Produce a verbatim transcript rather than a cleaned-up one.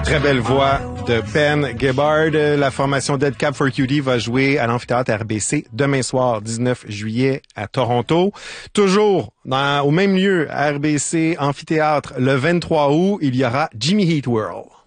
très belle voix de Ben Gibbard. La formation Dead Cab for Cutie va jouer à l'amphithéâtre R B C demain soir, dix-neuf juillet, à Toronto. Toujours dans, au même lieu, R B C Amphithéâtre, le vingt-trois août, il y aura Jimmy Eat World.